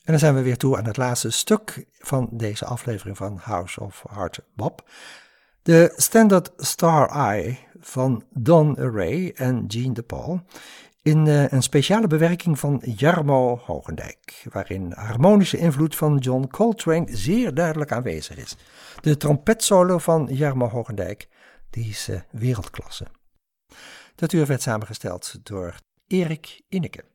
En dan zijn we weer toe aan het laatste stuk van deze aflevering van House of Hard Bop. De Standard Star Eye van Don Airey en Gene DePaul in een speciale bewerking van Jarmo Hogendijk, waarin harmonische invloed van John Coltrane zeer duidelijk aanwezig is. De trompetsolo van Jarmo Hogendijk, die is wereldklasse. Dat uur werd samengesteld door Erik Inneke.